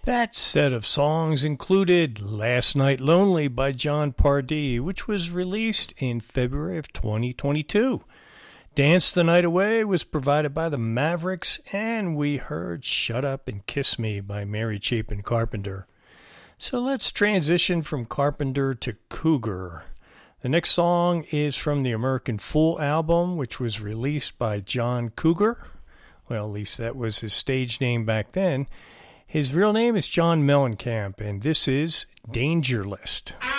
That set of songs included Last Night Lonely by John Pardee, which was released in February of 2022. Dance the Night Away was provided by the Mavericks, and we heard Shut Up and Kiss Me by Mary Chapin Carpenter. So let's transition from Carpenter to Cougar. The next song is from the American Fool album, which was released by John Cougar. Well, at least that was his stage name back then. His real name is John Mellencamp, and this is Danger List.